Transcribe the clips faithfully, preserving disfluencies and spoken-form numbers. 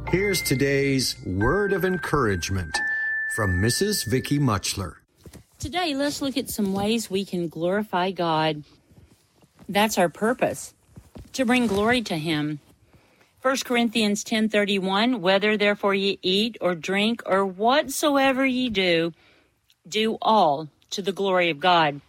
Here's today's word of encouragement from Missus Vicky Muchler. Today, let's look at some ways we can glorify God. That's our purpose, to bring glory to Him. First Corinthians ten thirty-one, whether therefore ye eat or drink or whatsoever ye do, do all to the glory of God.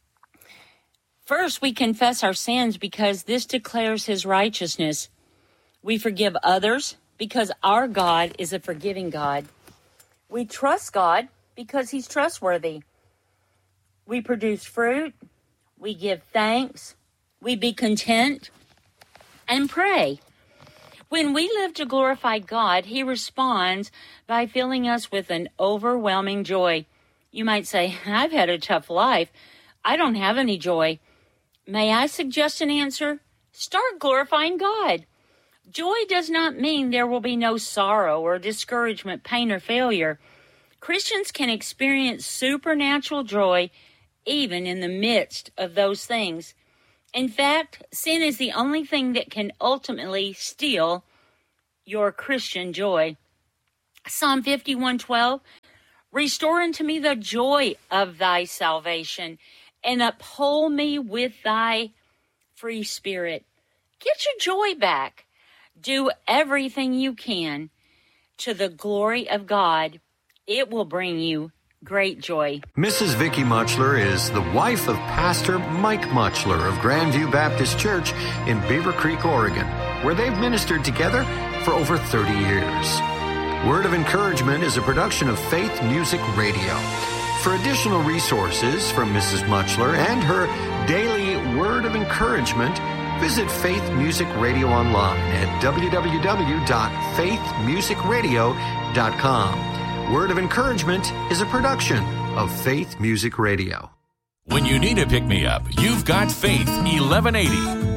First, we confess our sins because this declares His righteousness. We forgive others because our God is a forgiving God. We trust God because He's trustworthy. We produce fruit, we give thanks, we be content, and pray. When we live to glorify God, He responds by filling us with an overwhelming joy. You might say, I've had a tough life. I don't have any joy. May I suggest an answer? Start glorifying God. Joy does not mean there will be no sorrow or discouragement, pain, or failure. Christians can experience supernatural joy even in the midst of those things. In fact, sin is the only thing that can ultimately steal your Christian joy. Psalm fifty-one twelve, restore unto me the joy of thy salvation, and uphold me with thy free spirit. Get your joy back. Do everything you can to the glory of God. It will bring you great joy. Missus Vicky Muchler is the wife of Pastor Mike Muchler of Grandview Baptist Church in Beaver Creek, Oregon, where they've ministered together for over thirty years. Word of Encouragement is a production of Faith Music Radio. For additional resources from Missus Muchler and her daily Word of Encouragement, visit Faith Music Radio online at w w w dot faith music radio dot com. Word of Encouragement is a production of Faith Music Radio. When you need a pick-me-up, you've got Faith eleven eighty.